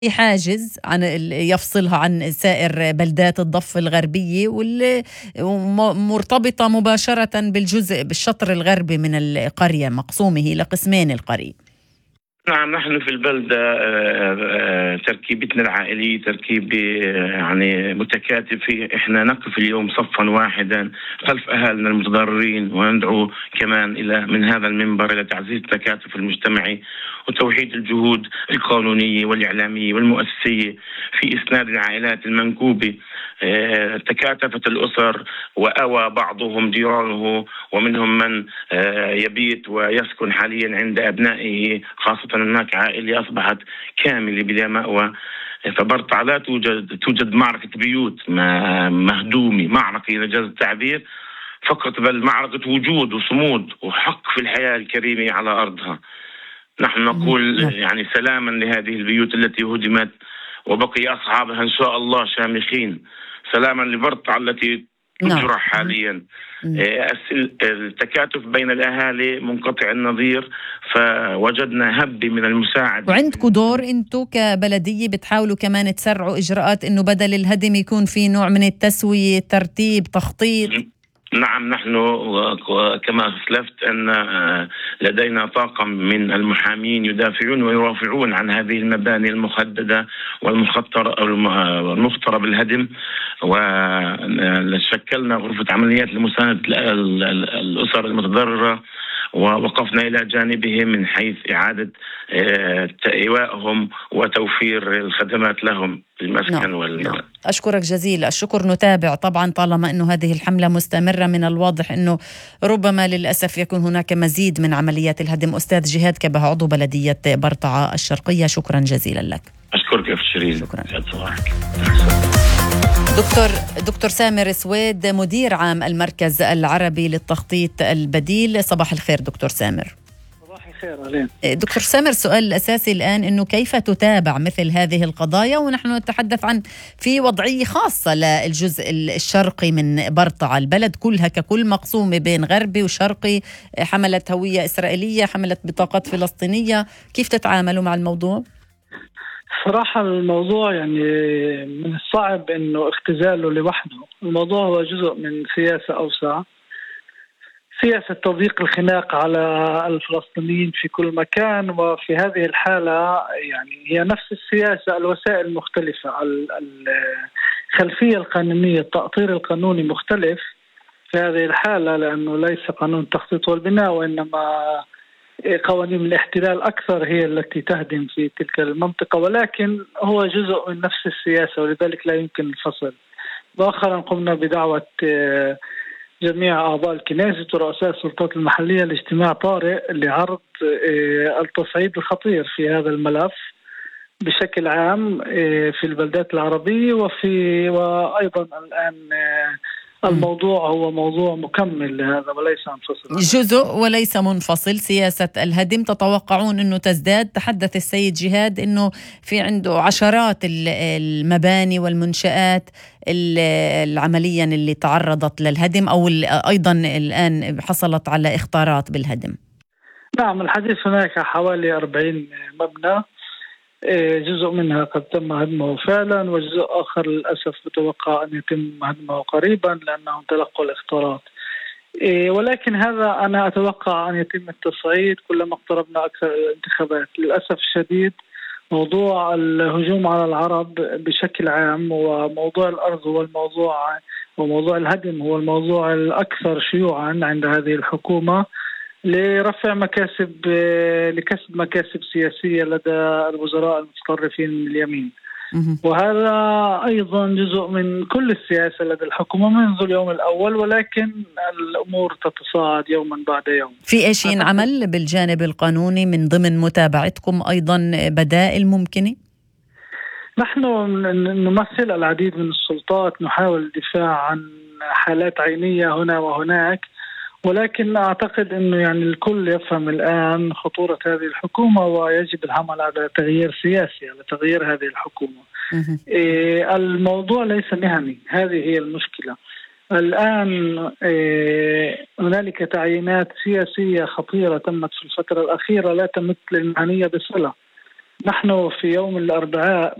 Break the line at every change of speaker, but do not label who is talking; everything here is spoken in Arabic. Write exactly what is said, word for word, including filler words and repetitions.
حاجز عن ال- يفصلها عن سائر بلدات الضفة الغربية، واللي م- مرتبطة مباشرة بالجزء بالشطر الغربي من القرية، مقسومة هي لقسمين القرية.
نعم، نحن في البلدة آه، آه، تركيبتنا العائلية تركيبة آه، يعني متكاتفة. احنا نقف اليوم صفا واحدا خلف أهالنا المتضررين، وندعو كمان إلى من هذا المنبر إلى تعزيز التكاتف المجتمعي وتوحيد الجهود القانونية والإعلامية والمؤسسية في إسناد العائلات المنكوبة. آه، تكاتفت الأسر وأوى بعضهم ديرانه، ومنهم من آه، يبيت ويسكن حاليا عند أبنائه، خاصة هناك عائلة أصبحت كاملة بلا مأوى. فبرطع لا توجد توجد معركة بيوت مهدومة، معركة إذا جاز التعبير فقط، بل معركة وجود وصمود وحق في الحياة الكريمة على أرضها. نحن نقول يعني سلاما لهذه البيوت التي هدمت وبقي أصحابها إن شاء الله شامخين، سلاما لبرطع التي تجرح حاليا. التكاتف بين الأهالي منقطع النظير، فوجدنا هبة من المساعدة.
وعندكم دور انتم كبلدية بتحاولوا كمان تسرعوا إجراءات إنه بدل الهدم يكون في نوع من التسوية، ترتيب، تخطيط؟
نعم، نحن كما أسلفت أن لدينا طاقم من المحامين يدافعون ويرافعون عن هذه المباني المخددة والمخطرة أو المخطرة بالهدم، وشكلنا غرفة عمليات لمساندة الأسر المتضررة، ووقفنا إلى جانبهم من حيث إعادة إيوائهم وتوفير الخدمات لهم المسكن.
نعم.
وال...
نعم. أشكرك جزيل الشكر. نتابع طبعا طالما أنه هذه الحملة مستمرة، من الواضح أنه ربما للأسف يكون هناك مزيد من عمليات الهدم. أستاذ جهاد كبه، عضو بلدية برطعة الشرقية، شكرا جزيلا لك.
أشكرك يا شيرين.
شكرا. دكتور دكتور سامر سويد، مدير عام المركز العربي للتخطيط البديل، صباح الخير دكتور سامر. دكتور سامر، سؤال الأساسي الآن أنه كيف تتابع مثل هذه القضايا، ونحن نتحدث عن في وضعية خاصة للجزء الشرقي من برطعة، البلد كلها ككل مقسومة بين غربي وشرقي، حملت هوية إسرائيلية، حملت بطاقات فلسطينية، كيف تتعاملوا مع الموضوع؟
صراحة الموضوع يعني من الصعب أنه اختزاله لوحده. الموضوع هو جزء من سياسة أوسع، سياسة تضييق الخناق على الفلسطينيين في كل مكان. وفي هذه الحالة يعني هي نفس السياسة، الوسائل مختلفة، الخلفية القانونية، التأطير القانوني مختلف في هذه الحالة، لأنه ليس قانون التخطيط والبناء وإنما قوانين الاحتلال أكثر هي التي تهدم في تلك المنطقة، ولكن هو جزء من نفس السياسة ولذلك لا يمكن الفصل. مؤخرا قمنا بدعوة جميع أعضاء الكنيسة ورؤساء السلطات المحلية لاجتماع طارئ لعرض التصعيد الخطير في هذا الملف بشكل عام في البلدات العربية، وفي وأيضا الآن الموضوع هو موضوع مكمل لهذا وليس منفصل،
جزء وليس منفصل. سياسة الهدم تتوقعون أنه تزداد؟ تحدث السيد جهاد أنه في عنده عشرات المباني والمنشآت العمليا اللي تعرضت للهدم أو أيضا الآن حصلت على إخطارات بالهدم.
نعم، الحديث هناك حوالي أربعين مبنى، جزء منها قد تم هدمه فعلا، وجزء آخر للأسف متوقع أن يتم هدمه قريبا لأنهم تلقوا الإخطارات. ولكن هذا أنا أتوقع أن يتم التصعيد كلما اقتربنا أكثر الانتخابات. للأسف الشديد موضوع الهجوم على العرب بشكل عام وموضوع الأرض هو الموضوع، وموضوع الهدم هو الموضوع الأكثر شيوعا عند هذه الحكومة لرفع مكاسب لكسب مكاسب سياسية لدى الوزراء المتطرفين من اليمين. وهذا أيضا جزء من كل السياسة لدى الحكومة منذ اليوم الأول، ولكن الأمور تتصاعد يوما بعد يوم.
في إيش ينعمل بالجانب القانوني من ضمن متابعتكم؟ أيضا بدائل ممكنة؟
نحن نمثل العديد من السلطات، نحاول الدفاع عن حالات عينية هنا وهناك، ولكن أعتقد أنه يعني الكل يفهم الآن خطورة هذه الحكومة ويجب العمل على تغيير سياسي، على تغيير هذه الحكومة. إيه الموضوع ليس مهني، هذه هي المشكلة. الآن إيه هنالك تعيينات سياسية خطيرة تمت في الفترة الأخيرة لا تمت للمهنية بصلة، نحن في يوم الأربعاء